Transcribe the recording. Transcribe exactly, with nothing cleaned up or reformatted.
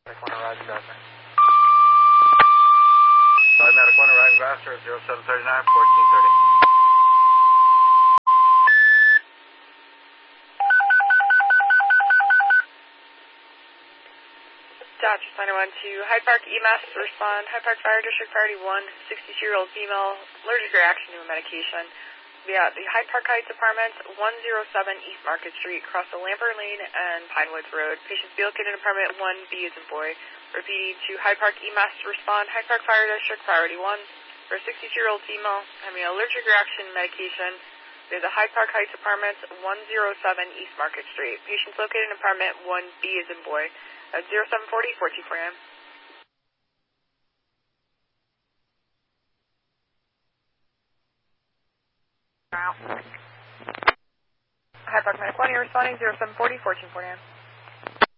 Medic one, arriving faster. Five Medic one, arriving faster at zero seven three nine, fourteen thirty. Dodge, Center one to Hyde Park E M A S to respond. Hyde Park Fire District Priority one, sixty-two-year-old female, allergic reaction to a medication. Yeah, the Hyde Park Heights Apartments, one oh seven East Market Street, across the Lambert Lane and Pinewoods Road. Patients be located in apartment one B as in boy. Repeating to Hyde Park E M A S to respond. Hyde Park Fire District Priority one for a sixty-two-year-old female having an allergic reaction to medication. We have the Hyde Park Heights Apartments, one oh seven East Market Street. Patients located in apartment one B as in boy. At zero seven forty, fourteen four a.m. Hyde Park Medic one, you're responding zero seven forty, fourteen four a.m.